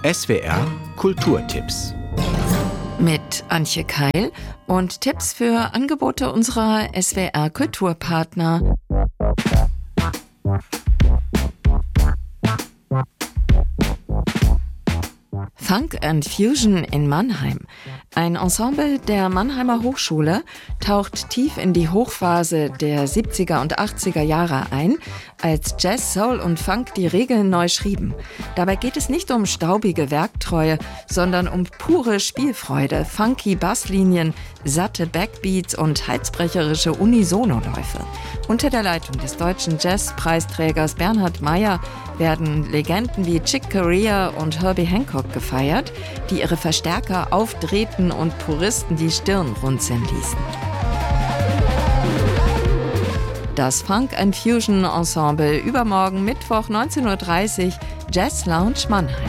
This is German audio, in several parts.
SWR Kulturtipps. Mit Antje Keil und Tipps für Angebote unserer SWR Kulturpartner. Funk and Fusion in Mannheim. Ein Ensemble der Mannheimer Hochschule taucht tief in die Hochphase der 70er und 80er Jahre ein, als Jazz, Soul und Funk die Regeln neu schrieben. Dabei geht es nicht um staubige Werktreue, sondern um pure Spielfreude, funky Basslinien, satte Backbeats und halsbrecherische Unisonoläufe. Unter der Leitung des deutschen Jazzpreisträgers Bernhard Meyer werden Legenden wie Chick Corea und Herbie Hancock gefeiert, die ihre Verstärker aufdrehten und Puristen die Stirn runzeln ließen. Das Funk and Fusion Ensemble übermorgen Mittwoch 19:30 Uhr, Jazz Lounge Mannheim.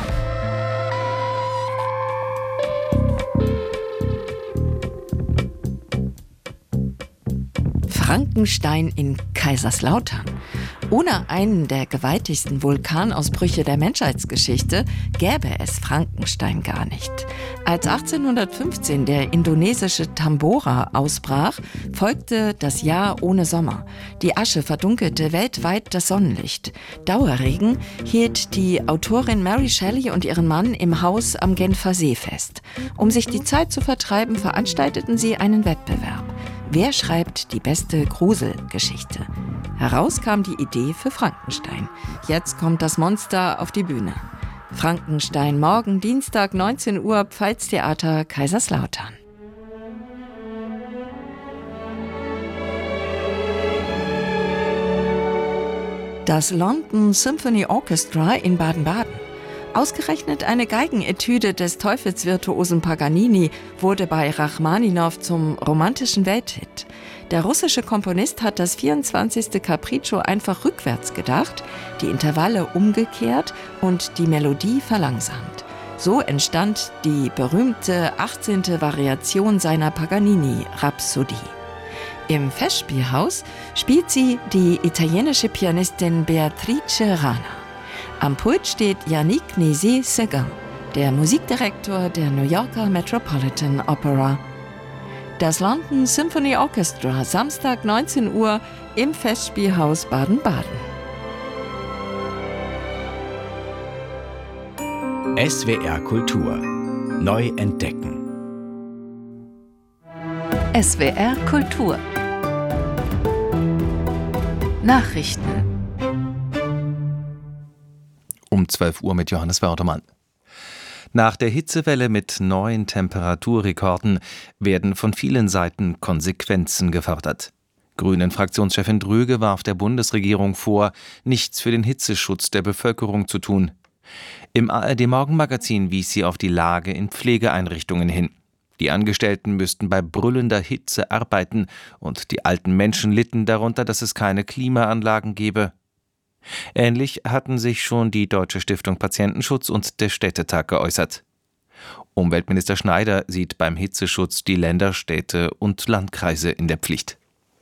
Frankenstein in Kaiserslautern. Ohne einen der gewaltigsten Vulkanausbrüche der Menschheitsgeschichte gäbe es Frankenstein gar nicht. Als 1815 der indonesische Tambora ausbrach, folgte das Jahr ohne Sommer. Die Asche verdunkelte weltweit das Sonnenlicht. Dauerregen hielt die Autorin Mary Shelley und ihren Mann im Haus am Genfer See fest. Um sich die Zeit zu vertreiben, veranstalteten sie einen Wettbewerb. Wer schreibt die beste Gruselgeschichte? Heraus kam die Idee für Frankenstein. Jetzt kommt das Monster auf die Bühne. Frankenstein, morgen Dienstag 19 Uhr, Pfalztheater Kaiserslautern. Das London Symphony Orchestra in Baden-Baden. Ausgerechnet eine Geigenetüde des Teufelsvirtuosen Paganini wurde bei Rachmaninow zum romantischen Welthit. Der russische Komponist hat das 24. Capriccio einfach rückwärts gedacht, die Intervalle umgekehrt und die Melodie verlangsamt. So entstand die berühmte 18. Variation seiner Paganini-Rhapsodie. Im Festspielhaus spielt sie die italienische Pianistin Beatrice Rana. Am Pult steht Yannick Nézet-Séguin, der Musikdirektor der New Yorker Metropolitan Opera. Das London Symphony Orchestra, Samstag 19 Uhr im Festspielhaus Baden-Baden. SWR Kultur. Neu entdecken. SWR Kultur. Nachrichten. Um 12 Uhr mit Johannes Wörtermann. Nach der Hitzewelle mit neuen Temperaturrekorden werden von vielen Seiten Konsequenzen gefordert. Grünen-Fraktionschefin Dröge warf der Bundesregierung vor, nichts für den Hitzeschutz der Bevölkerung zu tun. Im ARD-Morgenmagazin wies sie auf die Lage in Pflegeeinrichtungen hin. Die Angestellten müssten bei brüllender Hitze arbeiten und die alten Menschen litten darunter, dass es keine Klimaanlagen gebe. Ähnlich hatten sich schon die Deutsche Stiftung Patientenschutz und der Städtetag geäußert. Umweltminister Schneider sieht beim Hitzeschutz die Länder, Städte und Landkreise in der Pflicht.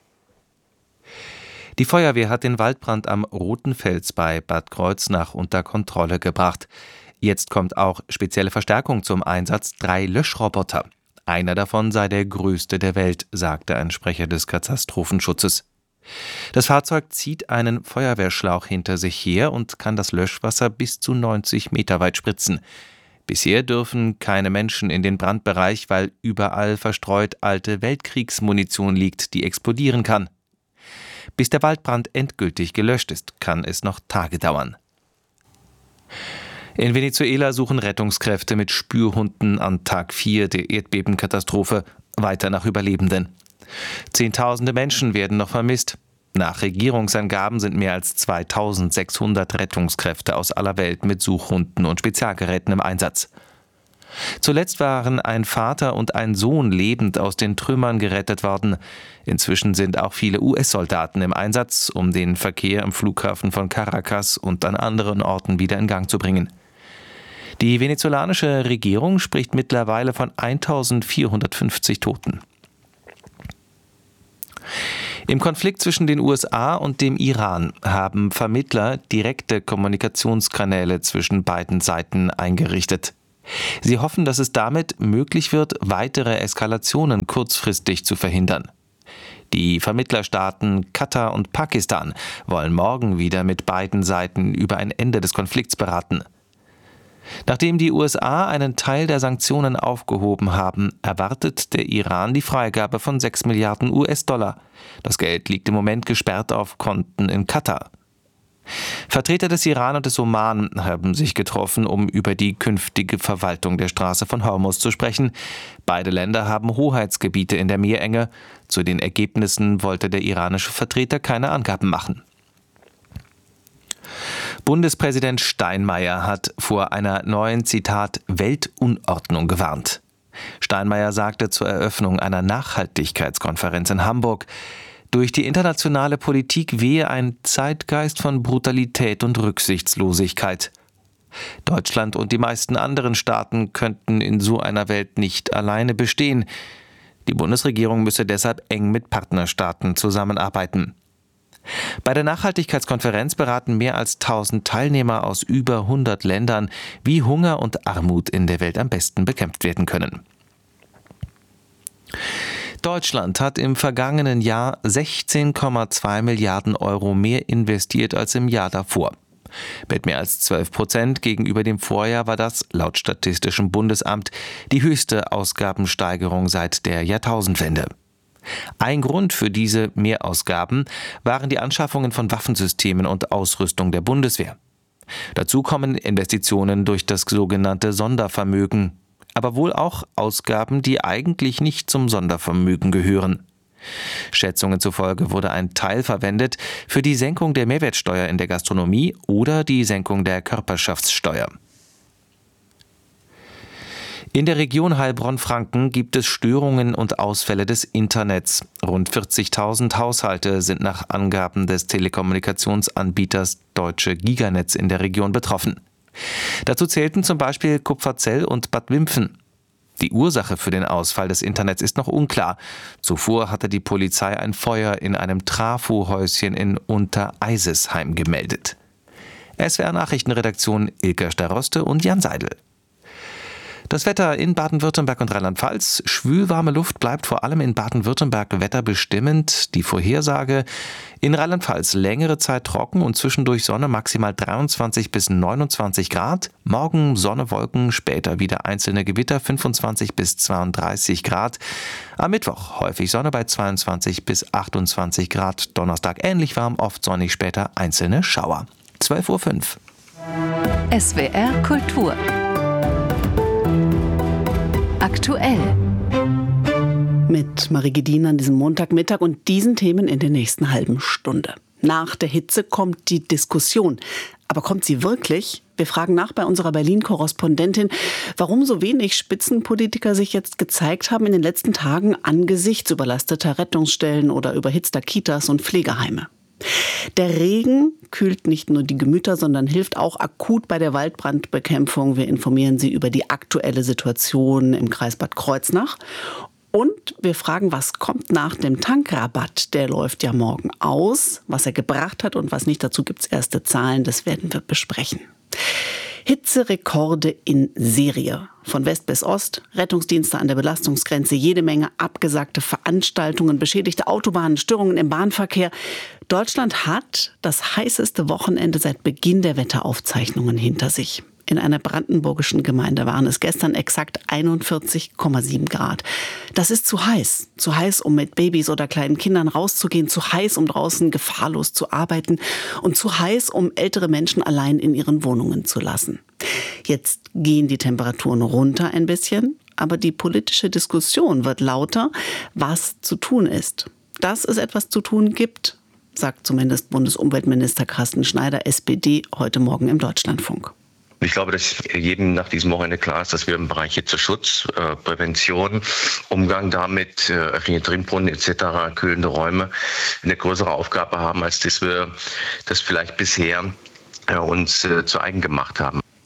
Die Feuerwehr hat den Waldbrand am Roten Fels bei Bad Kreuznach unter Kontrolle gebracht. Jetzt kommt auch spezielle Verstärkung zum Einsatz: 3 Löschroboter. Einer davon sei der größte der Welt, sagte ein Sprecher des Katastrophenschutzes. Das Fahrzeug zieht einen Feuerwehrschlauch hinter sich her und kann das Löschwasser bis zu 90 Meter weit spritzen. Bisher dürfen keine Menschen in den Brandbereich, weil überall verstreut alte Weltkriegsmunition liegt, die explodieren kann. Bis der Waldbrand endgültig gelöscht ist, kann es noch Tage dauern. In Venezuela suchen Rettungskräfte mit Spürhunden an Tag 4 der Erdbebenkatastrophe weiter nach Überlebenden. Zehntausende Menschen werden noch vermisst. Nach Regierungsangaben sind mehr als 2600 Rettungskräfte aus aller Welt mit Suchhunden und Spezialgeräten im Einsatz. Zuletzt waren ein Vater und ein Sohn lebend aus den Trümmern gerettet worden. Inzwischen sind auch viele US-Soldaten im Einsatz, um den Verkehr am Flughafen von Caracas und an anderen Orten wieder in Gang zu bringen. Die venezolanische Regierung spricht mittlerweile von 1450 Toten. Im Konflikt zwischen den USA und dem Iran haben Vermittler direkte Kommunikationskanäle zwischen beiden Seiten eingerichtet. Sie hoffen, dass es damit möglich wird, weitere Eskalationen kurzfristig zu verhindern. Die Vermittlerstaaten Katar und Pakistan wollen morgen wieder mit beiden Seiten über ein Ende des Konflikts beraten. Nachdem die USA einen Teil der Sanktionen aufgehoben haben, erwartet der Iran die Freigabe von 6 Milliarden US-Dollar. Das Geld liegt im Moment gesperrt auf Konten in Katar. Vertreter des Iran und des Oman haben sich getroffen, um über die künftige Verwaltung der Straße von Hormuz zu sprechen. Beide Länder haben Hoheitsgebiete in der Meerenge. Zu den Ergebnissen wollte der iranische Vertreter keine Angaben machen. Bundespräsident Steinmeier hat vor einer neuen, Zitat, Weltunordnung gewarnt. Steinmeier sagte zur Eröffnung einer Nachhaltigkeitskonferenz in Hamburg, durch die internationale Politik wehe ein Zeitgeist von Brutalität und Rücksichtslosigkeit. Deutschland und die meisten anderen Staaten könnten in so einer Welt nicht alleine bestehen. Die Bundesregierung müsse deshalb eng mit Partnerstaaten zusammenarbeiten. Bei der Nachhaltigkeitskonferenz beraten mehr als 1000 Teilnehmer aus über 100 Ländern, wie Hunger und Armut in der Welt am besten bekämpft werden können. Deutschland hat im vergangenen Jahr 16,2 Milliarden Euro mehr investiert als im Jahr davor. Mit mehr als 12% gegenüber dem Vorjahr war das, laut Statistischem Bundesamt, die höchste Ausgabensteigerung seit der Jahrtausendwende. Ein Grund für diese Mehrausgaben waren die Anschaffungen von Waffensystemen und Ausrüstung der Bundeswehr. Dazu kommen Investitionen durch das sogenannte Sondervermögen, aber wohl auch Ausgaben, die eigentlich nicht zum Sondervermögen gehören. Schätzungen zufolge wurde ein Teil verwendet für die Senkung der Mehrwertsteuer in der Gastronomie oder die Senkung der Körperschaftssteuer. In der Region Heilbronn-Franken gibt es Störungen und Ausfälle des Internets. Rund 40.000 Haushalte sind nach Angaben des Telekommunikationsanbieters Deutsche Giganetz in der Region betroffen. Dazu zählten zum Beispiel Kupferzell und Bad Wimpfen. Die Ursache für den Ausfall des Internets ist noch unklar. Zuvor hatte die Polizei ein Feuer in einem Trafohäuschen in Untereisesheim gemeldet. SWR-Nachrichtenredaktion Ilka Staroste und Jan Seidel. Das Wetter in Baden-Württemberg und Rheinland-Pfalz. Schwülwarme Luft bleibt vor allem in Baden-Württemberg wetterbestimmend. Die Vorhersage: in Rheinland-Pfalz längere Zeit trocken und zwischendurch Sonne, maximal 23 bis 29 Grad. Morgen Sonne, Wolken, später wieder einzelne Gewitter, 25 bis 32 Grad. Am Mittwoch häufig Sonne bei 22 bis 28 Grad. Donnerstag ähnlich warm, oft sonnig, später einzelne Schauer. 12:05 Uhr. SWR Kultur. Aktuell. Mit Marie Gedin an diesem Montagmittag und diesen Themen in der nächsten halben Stunde. Nach der Hitze kommt die Diskussion. Aber kommt sie wirklich? Wir fragen nach bei unserer Berlin-Korrespondentin, warum so wenig Spitzenpolitiker sich jetzt gezeigt haben in den letzten Tagen angesichts überlasteter Rettungsstellen oder überhitzter Kitas und Pflegeheime. Der Regen kühlt nicht nur die Gemüter, sondern hilft auch akut bei der Waldbrandbekämpfung. Wir informieren Sie über die aktuelle Situation im Kreis Bad Kreuznach. Und wir fragen, was kommt nach dem Tankrabatt? Der läuft ja morgen aus. Was er gebracht hat und was nicht, dazu gibt es erste Zahlen. Das werden wir besprechen. Hitzerekorde in Serie. Von West bis Ost, Rettungsdienste an der Belastungsgrenze, jede Menge abgesagte Veranstaltungen, beschädigte Autobahnen, Störungen im Bahnverkehr. Deutschland hat das heißeste Wochenende seit Beginn der Wetteraufzeichnungen hinter sich. In einer brandenburgischen Gemeinde waren es gestern exakt 41,7 Grad. Das ist zu heiß. Zu heiß, um mit Babys oder kleinen Kindern rauszugehen. Zu heiß, um draußen gefahrlos zu arbeiten. Und zu heiß, um ältere Menschen allein in ihren Wohnungen zu lassen. Jetzt gehen die Temperaturen runter ein bisschen. Aber die politische Diskussion wird lauter, was zu tun ist. Dass es etwas zu tun gibt, sagt zumindest Bundesumweltminister Carsten Schneider, SPD, heute Morgen im Deutschlandfunk. Ich glaube, dass jedem nach diesem Wochenende klar ist, dass wir im Bereich Hitzeschutz, Prävention, Umgang damit, öffentliche Trinkbrunnen etc., kühlende Räume eine größere Aufgabe haben, als dass wir das vielleicht bisher uns zu eigen gemacht haben.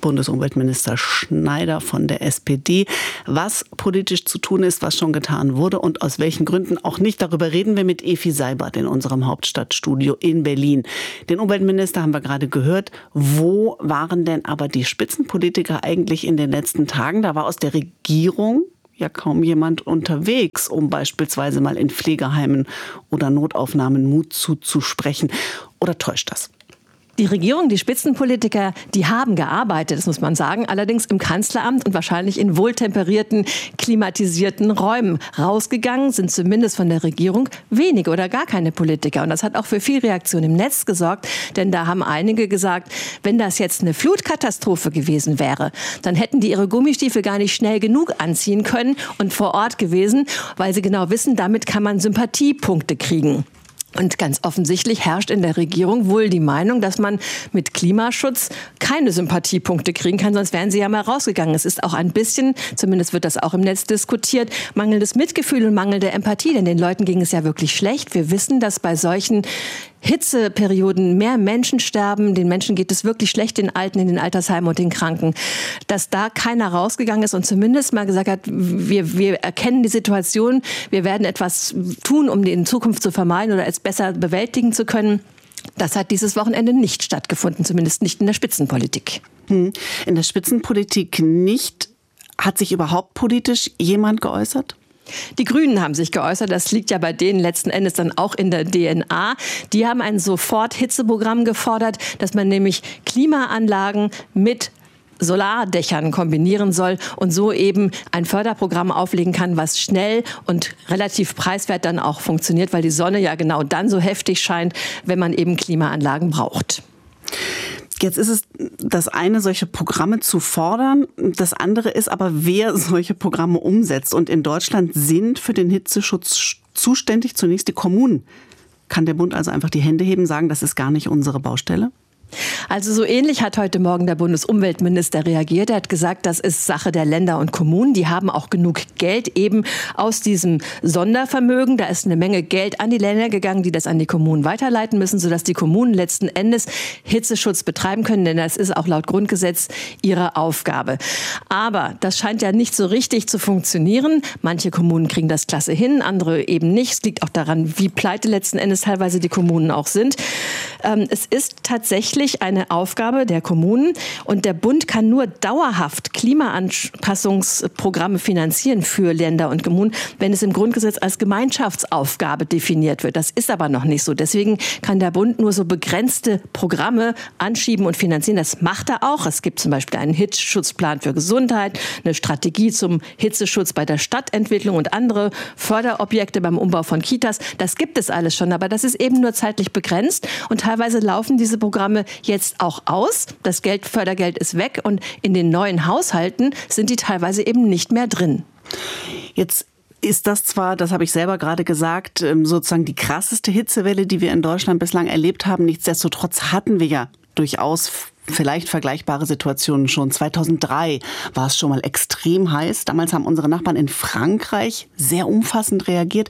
Bundesumweltminister Schneider von der SPD. Was politisch zu tun ist, was schon getan wurde und aus welchen Gründen auch nicht, darüber reden wir mit Efi Seibert in unserem Hauptstadtstudio in Berlin. Den Umweltminister haben wir gerade gehört. Wo waren denn aber die Spitzenpolitiker eigentlich in den letzten Tagen? Da war aus der Regierung ja kaum jemand unterwegs, um beispielsweise mal in Pflegeheimen oder Notaufnahmen Mut zuzusprechen. Oder täuscht das? Die Regierung, die Spitzenpolitiker, die haben gearbeitet, das muss man sagen, allerdings im Kanzleramt und wahrscheinlich in wohltemperierten, klimatisierten Räumen. Rausgegangen sind zumindest von der Regierung wenige oder gar keine Politiker. Und das hat auch für viel Reaktion im Netz gesorgt, denn da haben einige gesagt, wenn das jetzt eine Flutkatastrophe gewesen wäre, dann hätten die ihre Gummistiefel gar nicht schnell genug anziehen können und vor Ort gewesen, weil sie genau wissen, damit kann man Sympathiepunkte kriegen. Und ganz offensichtlich herrscht in der Regierung wohl die Meinung, dass man mit Klimaschutz keine Sympathiepunkte kriegen kann, sonst wären sie ja mal rausgegangen. Es ist auch ein bisschen, zumindest wird das auch im Netz diskutiert, mangelndes Mitgefühl und mangelnde Empathie, denn den Leuten ging es ja wirklich schlecht. Wir wissen, dass bei solchen Hitzeperioden mehr Menschen sterben, den Menschen geht es wirklich schlecht, den Alten in den Altersheimen und den Kranken. Dass da keiner rausgegangen ist und zumindest mal gesagt hat, wir erkennen die Situation, wir werden etwas tun, um die in Zukunft zu vermeiden oder es besser bewältigen zu können. Das hat dieses Wochenende nicht stattgefunden, zumindest nicht in der Spitzenpolitik. In der Spitzenpolitik nicht. Hat sich überhaupt politisch jemand geäußert? Die Grünen haben sich geäußert, das liegt ja bei denen letzten Endes dann auch in der DNA. Die haben ein Sofort-Hitzeprogramm gefordert, dass man nämlich Klimaanlagen mit Solardächern kombinieren soll und so eben ein Förderprogramm auflegen kann, was schnell und relativ preiswert dann auch funktioniert, weil die Sonne ja genau dann so heftig scheint, wenn man eben Klimaanlagen braucht. Jetzt ist es das eine, solche Programme zu fordern. Das andere ist aber, wer solche Programme umsetzt. Und in Deutschland sind für den Hitzeschutz zuständig zunächst die Kommunen. Kann der Bund also einfach die Hände heben, sagen, das ist gar nicht unsere Baustelle? Also so ähnlich hat heute Morgen der Bundesumweltminister reagiert. Er hat gesagt, das ist Sache der Länder und Kommunen. Die haben auch genug Geld eben aus diesem Sondervermögen. Da ist eine Menge Geld an die Länder gegangen, die das an die Kommunen weiterleiten müssen, sodass die Kommunen letzten Endes Hitzeschutz betreiben können. Denn das ist auch laut Grundgesetz ihre Aufgabe. Aber das scheint ja nicht so richtig zu funktionieren. Manche Kommunen kriegen das klasse hin, andere eben nicht. Es liegt auch daran, wie pleite letzten Endes teilweise die Kommunen auch sind. Es ist tatsächlich eine Aufgabe der Kommunen und der Bund kann nur dauerhaft Klimaanpassungsprogramme finanzieren für Länder und Kommunen, wenn es im Grundgesetz als Gemeinschaftsaufgabe definiert wird. Das ist aber noch nicht so. Deswegen kann der Bund nur so begrenzte Programme anschieben und finanzieren. Das macht er auch. Es gibt zum Beispiel einen Hitzeschutzplan für Gesundheit, eine Strategie zum Hitzeschutz bei der Stadtentwicklung und andere Förderobjekte beim Umbau von Kitas. Das gibt es alles schon, aber das ist eben nur zeitlich begrenzt und teilweise laufen diese Programme jetzt auch aus. Das Fördergeld ist weg und in den neuen Haushalten sind die teilweise eben nicht mehr drin. Jetzt ist das zwar, das habe ich selber gerade gesagt, sozusagen die krasseste Hitzewelle, die wir in Deutschland bislang erlebt haben. Nichtsdestotrotz hatten wir ja durchaus vielleicht vergleichbare Situationen schon. 2003 war es schon mal extrem heiß. Damals haben unsere Nachbarn in Frankreich sehr umfassend reagiert.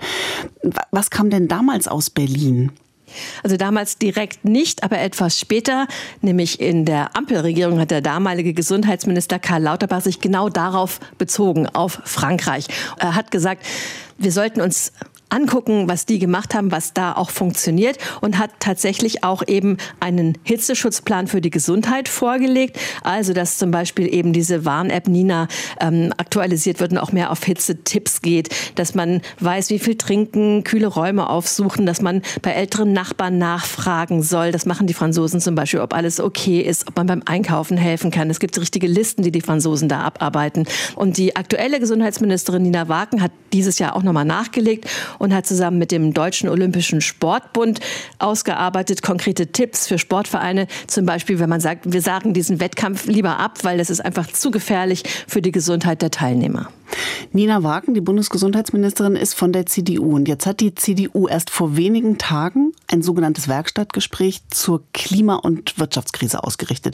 Was kam denn damals aus Berlin? Also damals direkt nicht, aber etwas später, nämlich in der Ampelregierung, hat der damalige Gesundheitsminister Karl Lauterbach sich genau darauf bezogen, auf Frankreich. Er hat gesagt, wir sollten uns angucken, was die gemacht haben, was da auch funktioniert und hat tatsächlich auch eben einen Hitzeschutzplan für die Gesundheit vorgelegt. Also, dass zum Beispiel eben diese Warn-App Nina aktualisiert wird und auch mehr auf Hitzetipps geht, dass man weiß, wie viel trinken, kühle Räume aufsuchen, dass man bei älteren Nachbarn nachfragen soll. Das machen die Franzosen zum Beispiel, ob alles okay ist, ob man beim Einkaufen helfen kann. Es gibt richtige Listen, die Franzosen da abarbeiten. Und die aktuelle Gesundheitsministerin Nina Wagen hat dieses Jahr auch nochmal nachgelegt und hat zusammen mit dem Deutschen Olympischen Sportbund ausgearbeitet, konkrete Tipps für Sportvereine. Zum Beispiel, wenn man sagt, wir sagen diesen Wettkampf lieber ab, weil das ist einfach zu gefährlich für die Gesundheit der Teilnehmer. Nina Wagen, die Bundesgesundheitsministerin, ist von der CDU. Und jetzt hat die CDU erst vor wenigen Tagen ein sogenanntes Werkstattgespräch zur Klima- und Wirtschaftskrise ausgerichtet.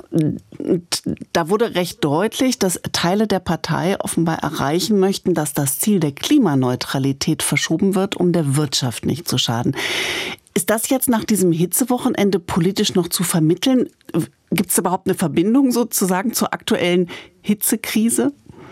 Und da wurde recht deutlich, dass Teile der Partei offenbar erreichen möchten, dass das Ziel der Klimaneutralität verschoben wird, um der Wirtschaft nicht zu schaden. Ist das jetzt nach diesem Hitzewochenende politisch noch zu vermitteln? Gibt es überhaupt eine Verbindung sozusagen zur aktuellen Hitzekrise?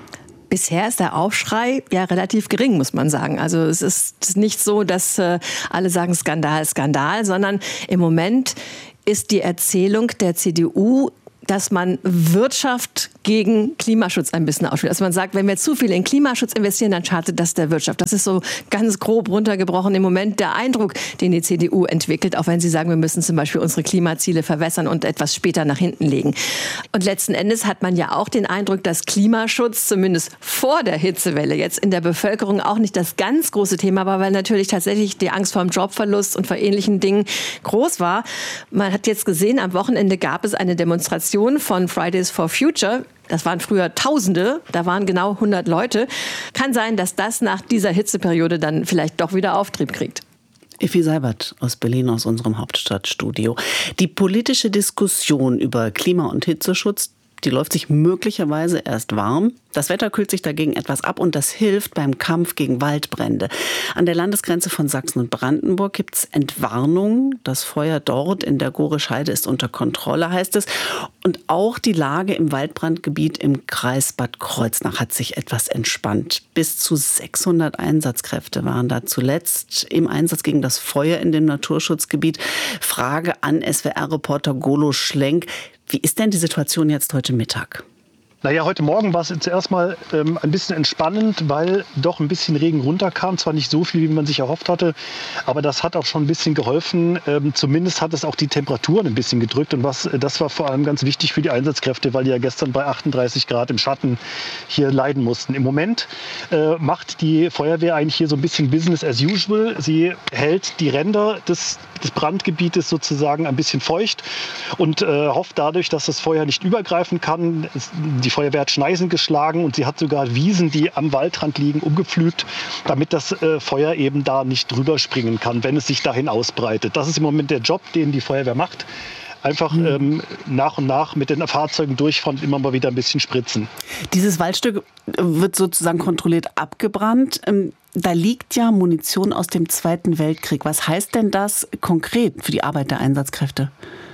Bisher ist der Aufschrei ja relativ gering, muss man sagen. Also es ist nicht so, dass alle sagen Skandal, Skandal, sondern im Moment ist die Erzählung der CDU, dass man Wirtschaft gegen Klimaschutz ein bisschen ausspielt. Also man sagt, wenn wir zu viel in Klimaschutz investieren, dann schadet das der Wirtschaft. Das ist so ganz grob runtergebrochen im Moment der Eindruck, den die CDU entwickelt, auch wenn sie sagen, wir müssen zum Beispiel unsere Klimaziele verwässern und etwas später nach hinten legen. Und letzten Endes hat man ja auch den Eindruck, dass Klimaschutz zumindest vor der Hitzewelle jetzt in der Bevölkerung auch nicht das ganz große Thema war, weil natürlich tatsächlich die Angst vor dem Jobverlust und vor ähnlichen Dingen groß war. Man hat jetzt gesehen, am Wochenende gab es eine Demonstration von Fridays for Future. Das waren früher Tausende, da waren genau 100 Leute. Kann sein, dass das nach dieser Hitzeperiode dann vielleicht doch wieder Auftrieb kriegt. Effi Seibert aus Berlin, aus unserem Hauptstadtstudio. Die politische Diskussion über Klima- und Hitzeschutz, die läuft sich möglicherweise erst warm. Das Wetter kühlt sich dagegen etwas ab und das hilft beim Kampf gegen Waldbrände. An der Landesgrenze von Sachsen und Brandenburg gibt es Entwarnungen. Das Feuer dort in der Gorescheide ist unter Kontrolle, heißt es. Und auch die Lage im Waldbrandgebiet im Kreis Bad Kreuznach hat sich etwas entspannt. Bis zu 600 Einsatzkräfte waren da zuletzt im Einsatz gegen das Feuer in dem Naturschutzgebiet. Frage an SWR-Reporter Golo Schlenk. Wie ist denn die Situation jetzt heute Mittag? Naja, heute Morgen war es zuerst mal ein bisschen entspannend, weil doch ein bisschen Regen runterkam. Zwar nicht so viel, wie man sich erhofft hatte, aber das hat auch schon ein bisschen geholfen. Zumindest hat es auch die Temperaturen ein bisschen gedrückt. Und das war vor allem ganz wichtig für die Einsatzkräfte, weil die ja gestern bei 38 Grad im Schatten hier leiden mussten. Im Moment macht die Feuerwehr eigentlich hier so ein bisschen Business as usual. Sie hält die Ränder des Brandgebietes sozusagen ein bisschen feucht und hofft dadurch, dass das Feuer nicht übergreifen kann. Die Feuerwehr hat Schneisen geschlagen und sie hat sogar Wiesen, die am Waldrand liegen, umgepflügt, damit das Feuer eben da nicht drüber springen kann, wenn es sich dahin ausbreitet. Das ist im Moment der Job, den die Feuerwehr macht. Einfach nach und nach mit den Fahrzeugen durchfahren und immer mal wieder ein bisschen spritzen. Dieses Waldstück wird sozusagen kontrolliert abgebrannt. Da liegt ja Munition aus dem Zweiten Weltkrieg. Was heißt denn das konkret für die Arbeit der Einsatzkräfte?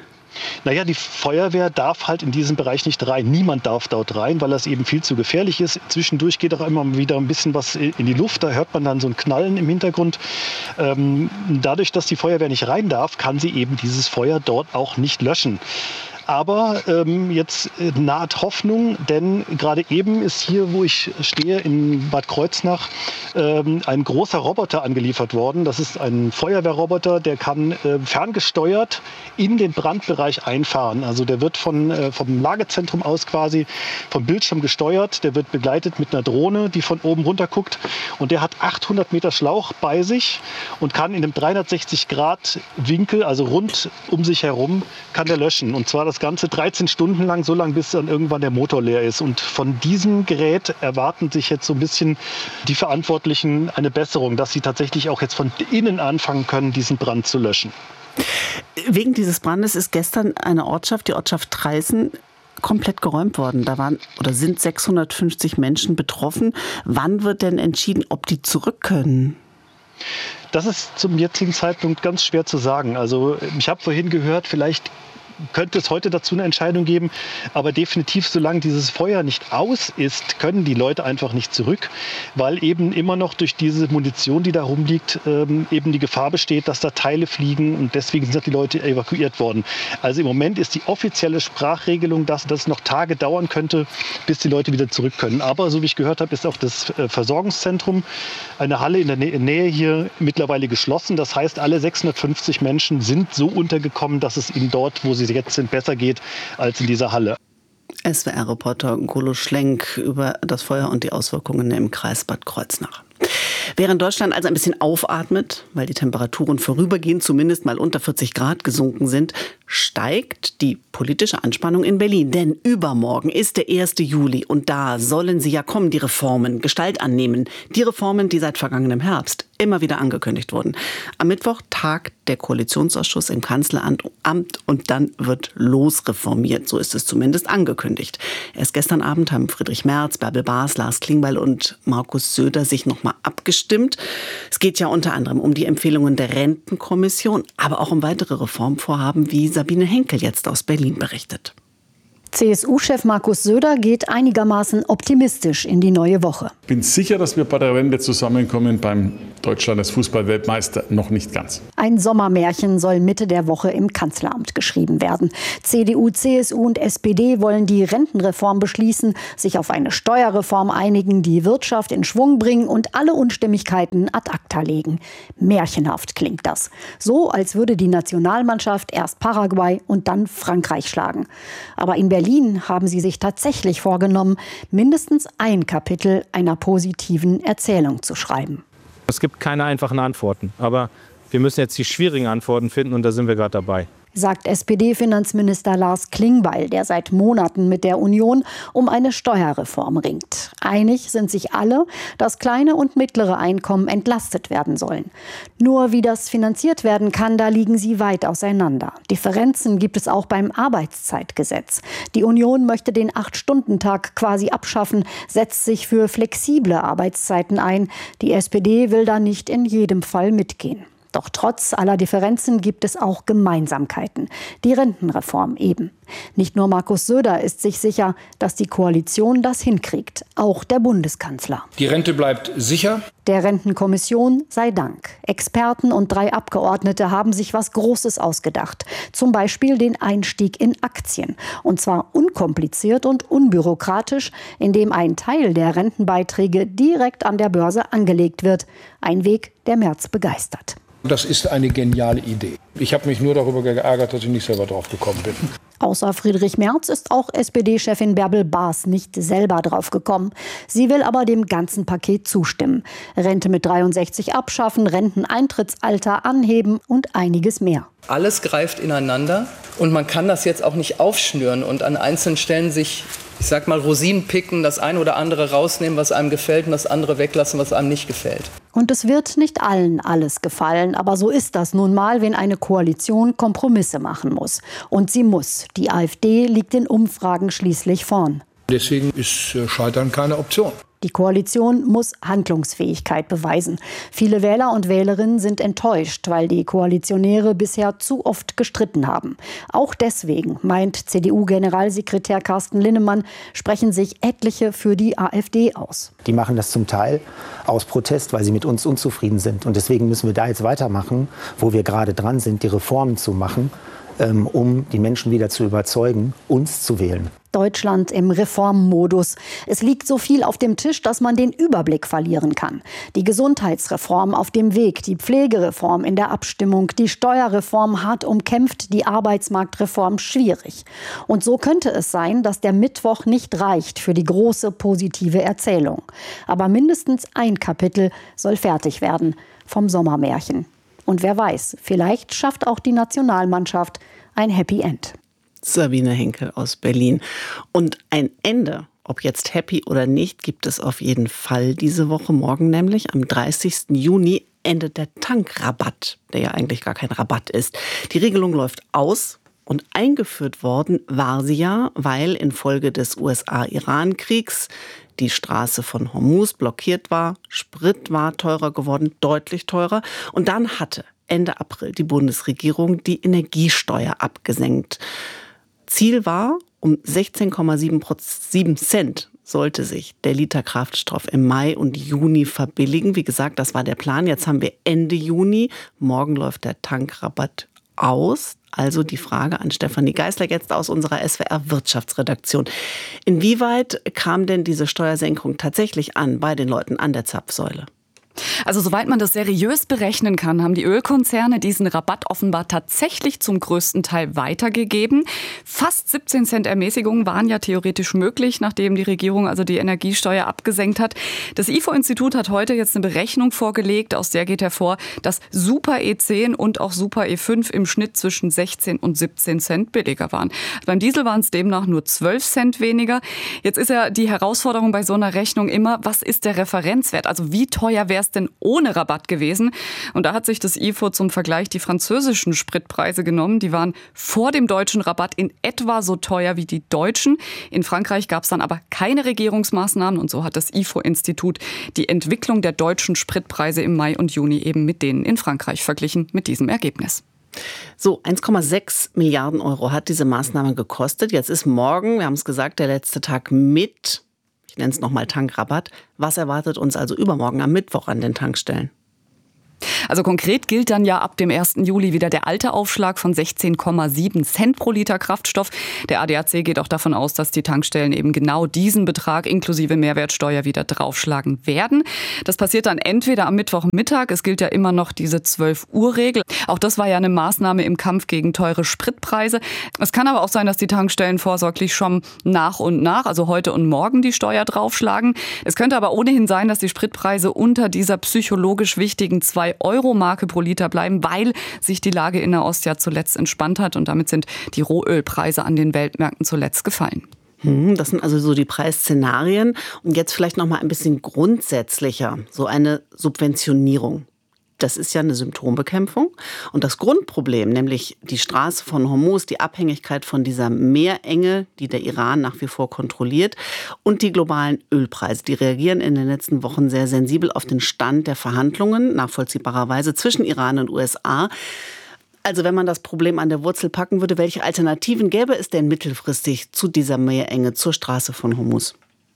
Naja, die Feuerwehr darf halt in diesen Bereich nicht rein. Niemand darf dort rein, weil das eben viel zu gefährlich ist. Zwischendurch geht auch immer wieder ein bisschen was in die Luft. Da hört man dann so ein Knallen im Hintergrund. Dadurch, dass die Feuerwehr nicht rein darf, kann sie eben dieses Feuer dort auch nicht löschen. Aber jetzt naht Hoffnung, denn gerade eben ist hier, wo ich stehe, in Bad Kreuznach, ein großer Roboter angeliefert worden. Das ist ein Feuerwehrroboter, der kann ferngesteuert in den Brandbereich einfahren. Also der wird vom Lagezentrum aus quasi vom Bildschirm gesteuert. Der wird begleitet mit einer Drohne, die von oben runter guckt. Und der hat 800 Meter Schlauch bei sich und kann in einem 360-Grad-Winkel, also rund um sich herum, kann der löschen. Und zwar das Ganze 13 Stunden lang, so lange, bis dann irgendwann der Motor leer ist. Und von diesem Gerät erwarten sich jetzt so ein bisschen die Verantwortlichen eine Besserung, dass sie tatsächlich auch jetzt von innen anfangen können, diesen Brand zu löschen. Wegen dieses Brandes ist gestern eine Ortschaft, die Ortschaft Traisen, komplett geräumt worden. Da waren oder sind 650 Menschen betroffen. Wann wird denn entschieden, ob die zurück können? Das ist zum jetzigen Zeitpunkt ganz schwer zu sagen. Also ich habe vorhin gehört, vielleicht könnte es heute dazu eine Entscheidung geben, aber definitiv, solange dieses Feuer nicht aus ist, können die Leute einfach nicht zurück, weil eben immer noch durch diese Munition, die da rumliegt, eben die Gefahr besteht, dass da Teile fliegen und deswegen sind die Leute evakuiert worden. Also im Moment ist die offizielle Sprachregelung, dass das noch Tage dauern könnte, bis die Leute wieder zurück können. Aber so wie ich gehört habe, ist auch das Versorgungszentrum, eine Halle in der Nähe hier, mittlerweile geschlossen. Das heißt, alle 650 Menschen sind so untergekommen, dass es ihnen dort, wo sie jetzt sind, besser geht als in dieser Halle. SWR-Reporter Golo Schlenk über das Feuer und die Auswirkungen im Kreis Bad Kreuznach. Während Deutschland also ein bisschen aufatmet, weil die Temperaturen vorübergehend zumindest mal unter 40 Grad gesunken sind, steigt die politische Anspannung in Berlin. Denn übermorgen ist der 1. Juli und da sollen sie ja kommen, die Reformen, Gestalt annehmen. Die Reformen, die seit vergangenem Herbst immer wieder angekündigt wurden. Am Mittwoch tagt der Koalitionsausschuss im Kanzleramt und dann wird losreformiert. So ist es zumindest angekündigt. Erst gestern Abend haben Friedrich Merz, Bärbel Baas, Lars Klingbeil und Markus Söder sich nochmal abgestimmt. Es geht ja unter anderem um die Empfehlungen der Rentenkommission, aber auch um weitere Reformvorhaben, wie Sabine Henkel jetzt aus Berlin berichtet. CSU-Chef Markus Söder geht einigermaßen optimistisch in die neue Woche. Ich bin sicher, dass wir bei der Wende zusammenkommen. Beim Deutschland als Fußballweltmeister noch nicht ganz. Ein Sommermärchen soll Mitte der Woche im Kanzleramt geschrieben werden. CDU, CSU und SPD wollen die Rentenreform beschließen, sich auf eine Steuerreform einigen, die Wirtschaft in Schwung bringen und alle Unstimmigkeiten ad acta legen. Märchenhaft klingt das. So, als würde die Nationalmannschaft erst Paraguay und dann Frankreich schlagen. Aber in Berlin haben sie sich tatsächlich vorgenommen, mindestens ein Kapitel einer positiven Erzählung zu schreiben. Es gibt keine einfachen Antworten, aber wir müssen jetzt die schwierigen Antworten finden und da sind wir gerade dabei. Sagt SPD-Finanzminister Lars Klingbeil, der seit Monaten mit der Union um eine Steuerreform ringt. Einig sind sich alle, dass kleine und mittlere Einkommen entlastet werden sollen. Nur wie das finanziert werden kann, da liegen sie weit auseinander. Differenzen gibt es auch beim Arbeitszeitgesetz. Die Union möchte den 8-Stunden-Tag quasi abschaffen, setzt sich für flexible Arbeitszeiten ein. Die SPD will da nicht in jedem Fall mitgehen. Doch trotz aller Differenzen gibt es auch Gemeinsamkeiten. Die Rentenreform eben. Nicht nur Markus Söder ist sich sicher, dass die Koalition das hinkriegt. Auch der Bundeskanzler. Die Rente bleibt sicher. Der Rentenkommission sei Dank. Experten und 3 Abgeordnete haben sich was Großes ausgedacht. Zum Beispiel den Einstieg in Aktien. Und zwar unkompliziert und unbürokratisch, indem ein Teil der Rentenbeiträge direkt an der Börse angelegt wird. Ein Weg, der Merz begeistert. Das ist eine geniale Idee. Ich habe mich nur darüber geärgert, dass ich nicht selber drauf gekommen bin. Außer Friedrich Merz ist auch SPD-Chefin Bärbel Baas nicht selber drauf gekommen. Sie will aber dem ganzen Paket zustimmen. Rente mit 63 abschaffen, Renteneintrittsalter anheben und einiges mehr. Alles greift ineinander und man kann das jetzt auch nicht aufschnüren und an einzelnen Stellen sich, ich sag mal, Rosinen picken, das eine oder andere rausnehmen, was einem gefällt und das andere weglassen, was einem nicht gefällt. Und es wird nicht allen alles gefallen, aber so ist das nun mal, wenn eine Koalition Kompromisse machen muss. Und sie muss. Die AfD liegt in Umfragen schließlich vorn. Deswegen ist Scheitern keine Option. Die Koalition muss Handlungsfähigkeit beweisen. Viele Wähler und Wählerinnen sind enttäuscht, weil die Koalitionäre bisher zu oft gestritten haben. Auch deswegen, meint CDU-Generalsekretär Carsten Linnemann, sprechen sich etliche für die AfD aus. Die machen das zum Teil aus Protest, weil sie mit uns unzufrieden sind. Und deswegen müssen wir da jetzt weitermachen, wo wir gerade dran sind, die Reformen zu machen, um die Menschen wieder zu überzeugen, uns zu wählen. Deutschland im Reformmodus. Es liegt so viel auf dem Tisch, dass man den Überblick verlieren kann. Die Gesundheitsreform auf dem Weg, die Pflegereform in der Abstimmung, die Steuerreform hart umkämpft, die Arbeitsmarktreform schwierig. Und so könnte es sein, dass der Mittwoch nicht reicht für die große positive Erzählung. Aber mindestens ein Kapitel soll fertig werden vom Sommermärchen. Und wer weiß, vielleicht schafft auch die Nationalmannschaft ein Happy End. Sabine Henkel aus Berlin. Und ein Ende, ob jetzt happy oder nicht, gibt es auf jeden Fall diese Woche. Morgen nämlich, am 30. Juni, endet der Tankrabatt, der ja eigentlich gar kein Rabatt ist. Die Regelung läuft aus. Und eingeführt worden war sie ja, weil infolge des USA-Iran-Kriegs die Straße von Hormuz blockiert war. Sprit war teurer geworden, deutlich teurer. Und dann hatte Ende April die Bundesregierung die Energiesteuer abgesenkt. Ziel war, um 16,7 Cent sollte sich der Liter Kraftstoff im Mai und Juni verbilligen. Wie gesagt, das war der Plan. Jetzt haben wir Ende Juni. Morgen läuft der Tankrabatt aus. Also die Frage an Stefanie Geisler jetzt aus unserer SWR-Wirtschaftsredaktion. Inwieweit kam denn diese Steuersenkung tatsächlich an bei den Leuten an der Zapfsäule? Also soweit man das seriös berechnen kann, haben die Ölkonzerne diesen Rabatt offenbar tatsächlich zum größten Teil weitergegeben. Fast 17 Cent Ermäßigung waren ja theoretisch möglich, nachdem die Regierung also die Energiesteuer abgesenkt hat. Das IFO-Institut hat heute jetzt eine Berechnung vorgelegt, aus der geht hervor, dass Super E10 und auch Super E5 im Schnitt zwischen 16 und 17 Cent billiger waren. Beim Diesel waren es demnach nur 12 Cent weniger. Jetzt ist ja die Herausforderung bei so einer Rechnung immer, was ist der Referenzwert? Also wie teuer wäre es denn ohne Rabatt gewesen? Und da hat sich das IFO zum Vergleich die französischen Spritpreise genommen. Die waren vor dem deutschen Rabatt in etwa so teuer wie die deutschen. In Frankreich gab es dann aber keine Regierungsmaßnahmen und so hat das IFO-Institut die Entwicklung der deutschen Spritpreise im Mai und Juni eben mit denen in Frankreich verglichen, mit diesem Ergebnis. So, 1,6 Milliarden Euro hat diese Maßnahme gekostet. Jetzt ist morgen, wir haben es gesagt, der letzte Tag mit, ich nenne es nochmal Tankrabatt. Was erwartet uns also übermorgen am Mittwoch an den Tankstellen? Also konkret gilt dann ja ab dem 1. Juli wieder der alte Aufschlag von 16,7 Cent pro Liter Kraftstoff. Der ADAC geht auch davon aus, dass die Tankstellen eben genau diesen Betrag inklusive Mehrwertsteuer wieder draufschlagen werden. Das passiert dann entweder am Mittwochmittag. Es gilt ja immer noch diese 12-Uhr-Regel. Auch das war ja eine Maßnahme im Kampf gegen teure Spritpreise. Es kann aber auch sein, dass die Tankstellen vorsorglich schon nach und nach, also heute und morgen, die Steuer draufschlagen. Es könnte aber ohnehin sein, dass die Spritpreise unter dieser psychologisch wichtigen 2-Euro-Marke pro Liter bleiben, weil sich die Lage in Nahost ja zuletzt entspannt hat und damit sind die Rohölpreise an den Weltmärkten zuletzt gefallen. Das sind also so die Preisszenarien. Und jetzt vielleicht noch mal ein bisschen grundsätzlicher, so eine Subventionierung. Das ist ja eine Symptombekämpfung. Und das Grundproblem, nämlich die Straße von Hormuz, die Abhängigkeit von dieser Meerenge, die der Iran nach wie vor kontrolliert, und die globalen Ölpreise, die reagieren in den letzten Wochen sehr sensibel auf den Stand der Verhandlungen, nachvollziehbarerweise zwischen Iran und USA. Also wenn man das Problem an der Wurzel packen würde, welche Alternativen gäbe es denn mittelfristig zu dieser Meerenge, zur Straße von Hormuz?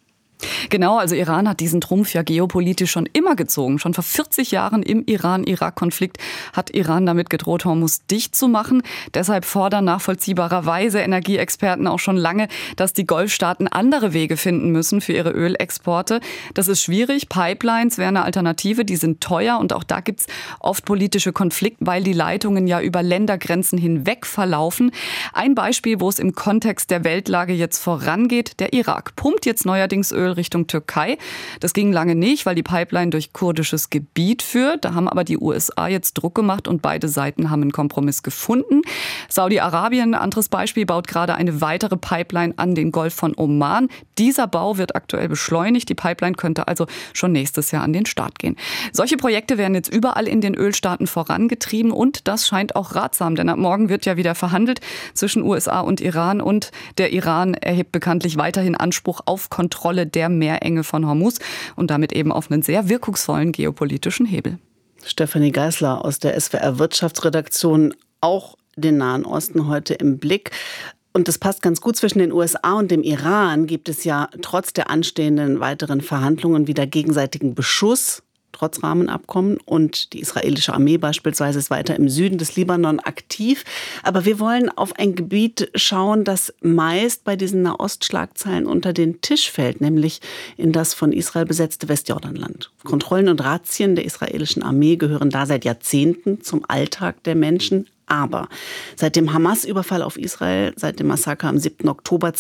Genau, also Iran hat diesen Trumpf ja geopolitisch schon immer gezogen. Schon vor 40 Jahren im Iran-Irak-Konflikt hat Iran damit gedroht, Hormuz dicht zu machen. Deshalb fordern nachvollziehbarerweise Energieexperten auch schon lange, dass die Golfstaaten andere Wege finden müssen für ihre Ölexporte. Das ist schwierig. Pipelines wären eine Alternative, die sind teuer und auch da gibt's oft politische Konflikte, weil die Leitungen ja über Ländergrenzen hinweg verlaufen. Ein Beispiel, wo es im Kontext der Weltlage jetzt vorangeht, der Irak pumpt jetzt neuerdings Öl Richtung Türkei. Das ging lange nicht, weil die Pipeline durch kurdisches Gebiet führt. Da haben aber die USA jetzt Druck gemacht und beide Seiten haben einen Kompromiss gefunden. Saudi-Arabien, ein anderes Beispiel, baut gerade eine weitere Pipeline an den Golf von Oman. Dieser Bau wird aktuell beschleunigt. Die Pipeline könnte also schon nächstes Jahr an den Start gehen. Solche Projekte werden jetzt überall in den Ölstaaten vorangetrieben und das scheint auch ratsam, denn ab morgen wird ja wieder verhandelt zwischen USA und Iran und der Iran erhebt bekanntlich weiterhin Anspruch auf Kontrolle der Meerenge von Hormuz und damit eben auf einen sehr wirkungsvollen geopolitischen Hebel. Stefanie Geisler aus der SWR Wirtschaftsredaktion, auch den Nahen Osten heute im Blick. Und das passt ganz gut, zwischen den USA und dem Iran gibt es ja trotz der anstehenden weiteren Verhandlungen wieder gegenseitigen Beschuss, trotz Rahmenabkommen. Und die israelische Armee beispielsweise ist weiter im Süden des Libanon aktiv. Aber wir wollen auf ein Gebiet schauen, das meist bei diesen Nahost-Schlagzeilen unter den Tisch fällt, nämlich in das von Israel besetzte Westjordanland. Kontrollen und Razzien der israelischen Armee gehören da seit Jahrzehnten zum Alltag der Menschen. Aber seit dem Hamas-Überfall auf Israel, seit dem Massaker am 7. Oktober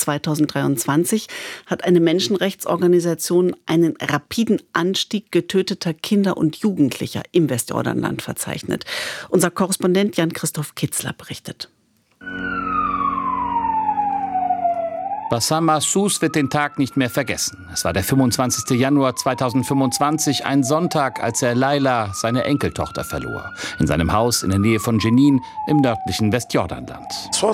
2023, hat eine Menschenrechtsorganisation einen rapiden Anstieg getöteter Kinder und Jugendlicher im Westjordanland verzeichnet. Unser Korrespondent Jan-Christoph Kitzler berichtet. Bassam Mahsous wird den Tag nicht mehr vergessen. Es war der 25. Januar 2025, ein Sonntag, als er Laila, seine Enkeltochter, verlor. In seinem Haus in der Nähe von Jenin im nördlichen Westjordanland.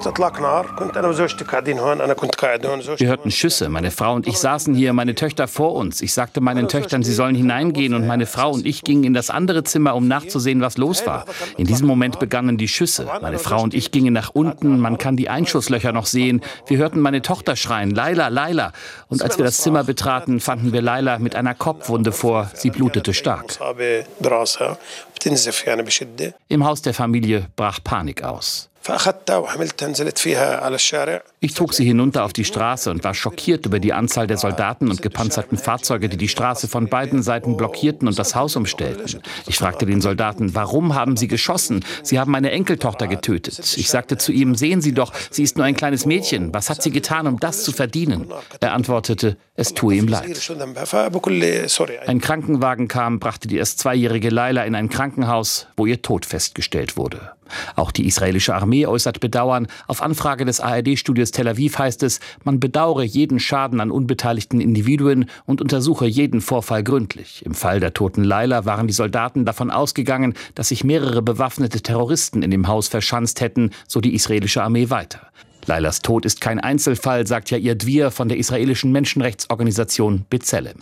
Wir hörten Schüsse. Meine Frau und ich saßen hier, meine Töchter vor uns. Ich sagte meinen Töchtern, sie sollen hineingehen und meine Frau und ich gingen in das andere Zimmer, um nachzusehen, was los war. In diesem Moment begannen die Schüsse. Meine Frau und ich gingen nach unten. Man kann die Einschusslöcher noch sehen. Wir hörten meine Tochter schreien, Laila, Laila. Und als wir das Zimmer betraten, fanden wir Laila mit einer Kopfwunde vor. Sie blutete stark. Im Haus der Familie brach Panik aus. Ich trug sie hinunter auf die Straße und war schockiert über die Anzahl der Soldaten und gepanzerten Fahrzeuge, die die Straße von beiden Seiten blockierten und das Haus umstellten. Ich fragte den Soldaten, warum haben sie geschossen? Sie haben meine Enkeltochter getötet. Ich sagte zu ihm, sehen Sie doch, sie ist nur ein kleines Mädchen. Was hat sie getan, um das zu verdienen? Er antwortete, es tue ihm leid. Ein Krankenwagen kam, brachte die erst 2-jährige Laila in ein Krankenhaus, wo ihr Tod festgestellt wurde. Auch die israelische Armee äußert Bedauern. Auf Anfrage des ARD-Studios Tel Aviv heißt es, man bedauere jeden Schaden an unbeteiligten Individuen und untersuche jeden Vorfall gründlich. Im Fall der toten Laila waren die Soldaten davon ausgegangen, dass sich mehrere bewaffnete Terroristen in dem Haus verschanzt hätten, so die israelische Armee weiter. Lailas Tod ist kein Einzelfall, sagt Yair Dvir von der israelischen Menschenrechtsorganisation B'Tselem.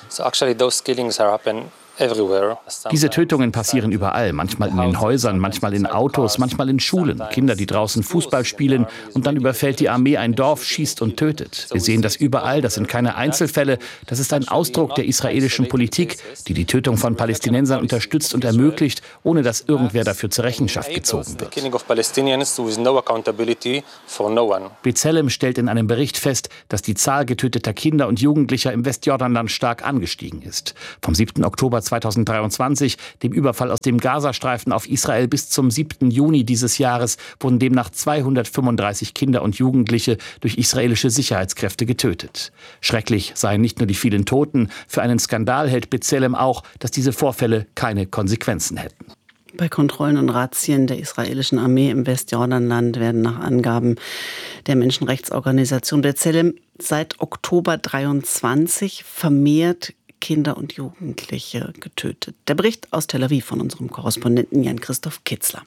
Diese Tötungen passieren überall, manchmal in den Häusern, manchmal in Autos, manchmal in Schulen. Kinder, die draußen Fußball spielen und dann überfällt die Armee ein Dorf, schießt und tötet. Wir sehen das überall, das sind keine Einzelfälle, das ist ein Ausdruck der israelischen Politik, die die Tötung von Palästinensern unterstützt und ermöglicht, ohne dass irgendwer dafür zur Rechenschaft gezogen wird. B'Tselem stellt in einem Bericht fest, dass die Zahl getöteter Kinder und Jugendlicher im Westjordanland stark angestiegen ist. Vom 7. Oktober 2023, dem Überfall aus dem Gazastreifen auf Israel, bis zum 7. Juni dieses Jahres wurden demnach 235 Kinder und Jugendliche durch israelische Sicherheitskräfte getötet. Schrecklich seien nicht nur die vielen Toten, für einen Skandal hält B'Tselem auch, dass diese Vorfälle keine Konsequenzen hätten. Bei Kontrollen und Razzien der israelischen Armee im Westjordanland werden nach Angaben der Menschenrechtsorganisation B'Tselem seit Oktober 23 vermehrt Kinder und Jugendliche getötet. Der Bericht aus Tel Aviv von unserem Korrespondenten Jan-Christoph Kitzler.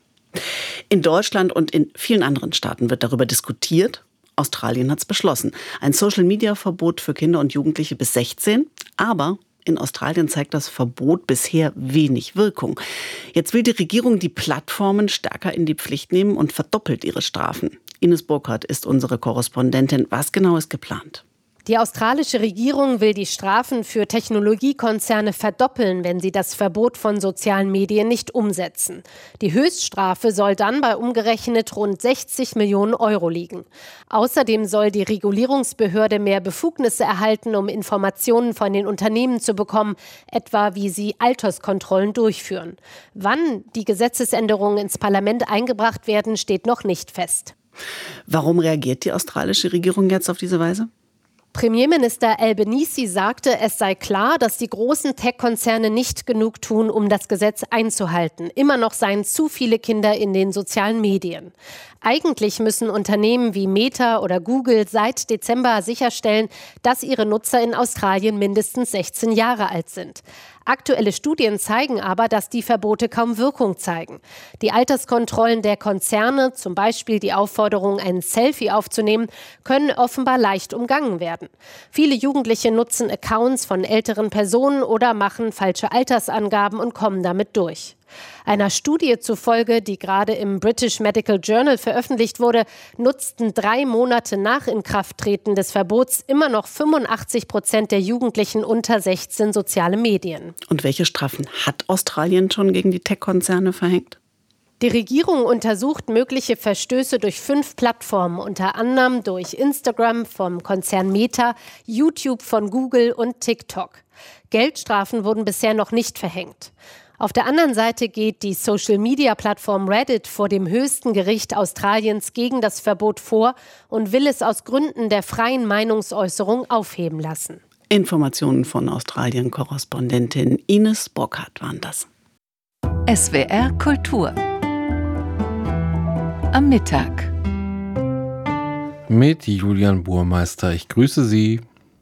In Deutschland und in vielen anderen Staaten wird darüber diskutiert. Australien hat es beschlossen. Ein Social-Media-Verbot für Kinder und Jugendliche bis 16. Aber in Australien zeigt das Verbot bisher wenig Wirkung. Jetzt will die Regierung die Plattformen stärker in die Pflicht nehmen und verdoppelt ihre Strafen. Ines Burkhardt ist unsere Korrespondentin. Was genau ist geplant? Die australische Regierung will die Strafen für Technologiekonzerne verdoppeln, wenn sie das Verbot von sozialen Medien nicht umsetzen. Die Höchststrafe soll dann bei umgerechnet rund 60 Millionen Euro liegen. Außerdem soll die Regulierungsbehörde mehr Befugnisse erhalten, um Informationen von den Unternehmen zu bekommen, etwa wie sie Alterskontrollen durchführen. Wann die Gesetzesänderungen ins Parlament eingebracht werden, steht noch nicht fest. Warum reagiert die australische Regierung jetzt auf diese Weise? Premierminister Albanese sagte, es sei klar, dass die großen Tech-Konzerne nicht genug tun, um das Gesetz einzuhalten. Immer noch seien zu viele Kinder in den sozialen Medien. Eigentlich müssen Unternehmen wie Meta oder Google seit Dezember sicherstellen, dass ihre Nutzer in Australien mindestens 16 Jahre alt sind. Aktuelle Studien zeigen aber, dass die Verbote kaum Wirkung zeigen. Die Alterskontrollen der Konzerne, zum Beispiel die Aufforderung, ein Selfie aufzunehmen, können offenbar leicht umgangen werden. Viele Jugendliche nutzen Accounts von älteren Personen oder machen falsche Altersangaben und kommen damit durch. Einer Studie zufolge, die gerade im British Medical Journal veröffentlicht wurde, nutzten 3 Monate nach Inkrafttreten des Verbots immer noch 85% der Jugendlichen unter 16 soziale Medien. Und welche Strafen hat Australien schon gegen die Tech-Konzerne verhängt? Die Regierung untersucht mögliche Verstöße durch 5 Plattformen, unter anderem durch Instagram vom Konzern Meta, YouTube von Google und TikTok. Geldstrafen wurden bisher noch nicht verhängt. Auf der anderen Seite geht die Social-Media-Plattform Reddit vor dem höchsten Gericht Australiens gegen das Verbot vor und will es aus Gründen der freien Meinungsäußerung aufheben lassen. Informationen von Australien-Korrespondentin Ines Burkhardt waren das. SWR Kultur am Mittag mit Julian Burmeister. Ich grüße Sie.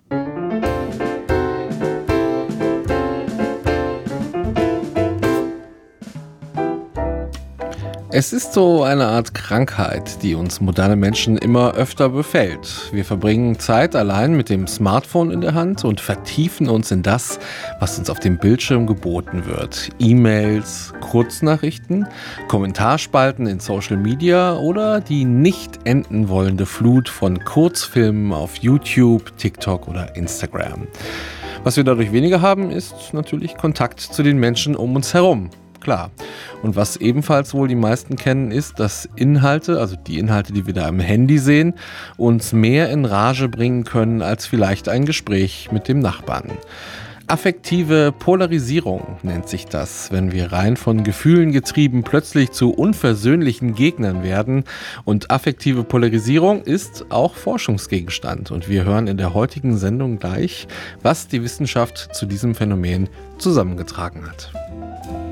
Es ist so eine Art Krankheit, die uns moderne Menschen immer öfter befällt. Wir verbringen Zeit allein mit dem Smartphone in der Hand und vertiefen uns in das, was uns auf dem Bildschirm geboten wird. E-Mails, Kurznachrichten, Kommentarspalten in Social Media oder die nicht enden wollende Flut von Kurzfilmen auf YouTube, TikTok oder Instagram. Was wir dadurch weniger haben, ist natürlich Kontakt zu den Menschen um uns herum. klar. Und was ebenfalls wohl die meisten kennen, ist, dass Inhalte, also die Inhalte, die wir da im Handy sehen, uns mehr in Rage bringen können als vielleicht ein Gespräch mit dem Nachbarn. Affektive Polarisierung nennt sich das, wenn wir rein von Gefühlen getrieben plötzlich zu unversöhnlichen Gegnern werden. Und affektive Polarisierung ist auch Forschungsgegenstand. Und wir hören in der heutigen Sendung gleich, was die Wissenschaft zu diesem Phänomen zusammengetragen hat.